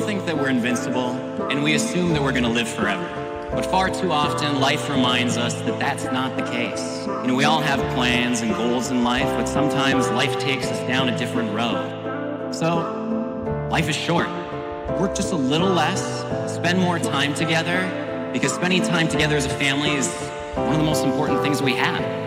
think that we're invincible, and we assume that we're going to live forever. But far too often, life reminds us that that's not the case. We all have plans and goals in life, but sometimes life takes us down a different road. So, life is short. Work just a little less, spend more time together, because spending time together as a family is one of the most important things we have.